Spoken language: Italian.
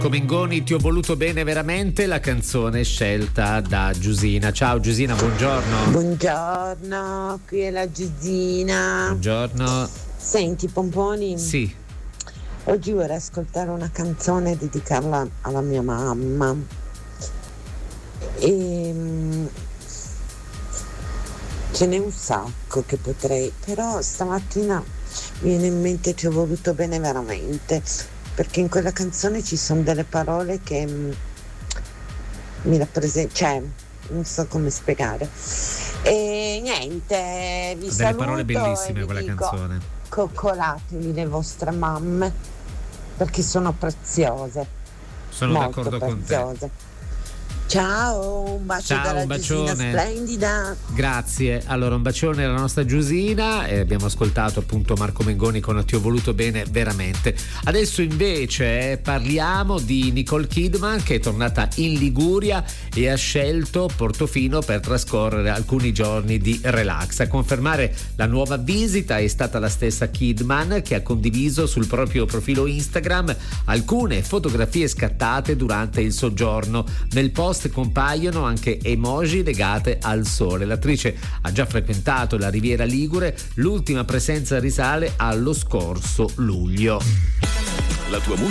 Mengoni, ti ho voluto bene veramente, la canzone scelta da Giusina. Ciao Giusina, buongiorno. Buongiorno, qui è la Giusina. Buongiorno. Senti Pomponi? Sì. Oggi vorrei ascoltare una canzone e dedicarla alla mia mamma. Ce n'è un sacco che potrei, però stamattina mi viene in mente Ti ho voluto bene veramente, perché in quella canzone ci sono delle parole che mi rappresentano, cioè non so come spiegare. E niente, vi saluto. Delle parole bellissime e quella dico, canzone. coccolatevi le vostre mamme perché sono preziose. Sono molto d'accordo preziose. con te. Ciao, un bacio dalla un Giusina bacione. splendida. Grazie. Allora, un bacione alla nostra Giusina. Abbiamo ascoltato appunto Marco Mengoni con Ti ho voluto bene veramente. Adesso invece parliamo di Nicole Kidman, che è tornata in Liguria e ha scelto Portofino per trascorrere alcuni giorni di relax. A confermare la nuova visita è stata la stessa Kidman, che ha condiviso sul proprio profilo Instagram alcune fotografie scattate durante il soggiorno. Nel post compaiono anche emoji legate al sole. L'attrice ha già frequentato la Riviera Ligure, l'ultima presenza risale allo scorso luglio. La tua